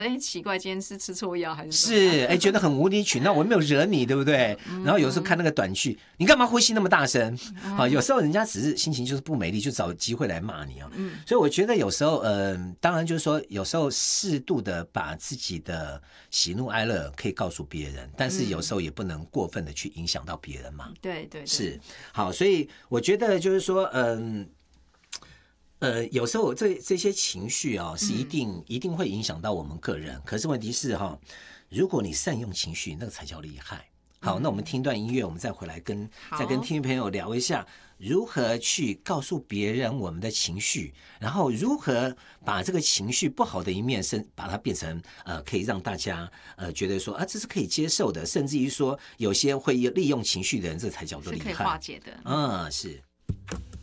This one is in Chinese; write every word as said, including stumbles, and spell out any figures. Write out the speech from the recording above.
哎，奇怪，今天是吃错药还是什么？ 是哎，觉得很无理取闹，我没有惹你，对不对？然后有时候看那个短剧，你干嘛呼吸那么大声？啊，有时候人家只是心情就是不美丽，就找机会来骂你啊。所以我觉得有时候，嗯、呃，当然就是说，有时候适度的把自己的喜怒哀乐可以告诉别人，但是有时候也不能过分的去影响到别人嘛。 对对， 是好，所以我觉得就是说，嗯。呃，有时候这这些情绪啊、哦，是一定、嗯、一定会影响到我们个人。可是问题是哈、哦，如果你善用情绪，那个才叫厉害。好，嗯、那我们听段音乐，我们再回来跟再跟听众朋友聊一下，如何去告诉别人我们的情绪，然后如何把这个情绪不好的一面，甚把它变成呃，可以让大家呃觉得说啊，这是可以接受的，甚至于说有些会利用情绪的人，这才叫做厉害， 是可以化解的。 嗯，是。